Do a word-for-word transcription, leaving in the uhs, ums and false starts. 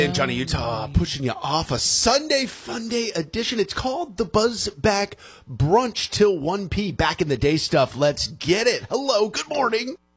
And Johnny Utah pushing you off a Sunday Fun Day edition. It's called the Buzz Back Brunch till one p. Back in the day stuff. Let's get it. Hello. Good morning.